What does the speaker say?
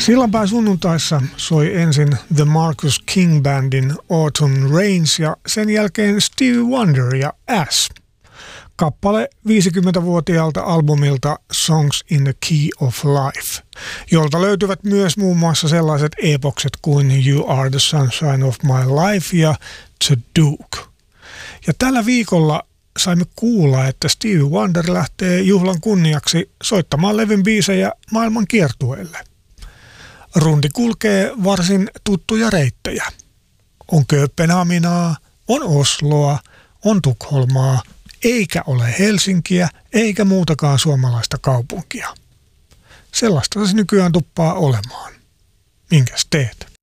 Sillanpään sunnuntaissa soi ensin The Marcus King Bandin Autumn Rains ja sen jälkeen Stevie Wonder ja Ash. Kappale 50-vuotiaalta albumilta Songs in the Key of Life, jolta löytyvät myös muun muassa sellaiset epokset kuin You Are the Sunshine of My Life ja The Duke. Ja tällä viikolla saimme kuulla, että Stevie Wonder lähtee juhlan kunniaksi soittamaan levyn biisejä maailman kiertueelle. Rundi kulkee varsin tuttuja reittejä. On Kööpenhaminaa, on Osloa, on Tukholmaa, eikä ole Helsinkiä eikä muutakaan suomalaista kaupunkia. Sellaista se nykyään tuppaa olemaan. Minkäs teet?